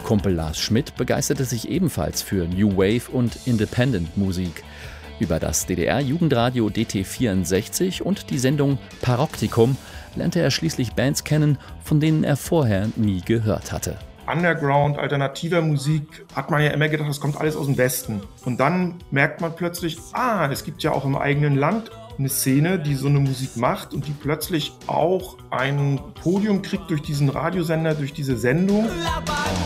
Kumpel Lars Schmidt begeisterte sich ebenfalls für New Wave und Independent-Musik. Über das DDR-Jugendradio DT64 und die Sendung Paroktikum lernte er schließlich Bands kennen, von denen er vorher nie gehört hatte. Underground, alternativer Musik, hat man ja immer gedacht, das kommt alles aus dem Westen. Und dann merkt man plötzlich, es gibt ja auch im eigenen Land eine Szene, die so eine Musik macht und die plötzlich auch ein Podium kriegt durch diesen Radiosender, durch diese Sendung.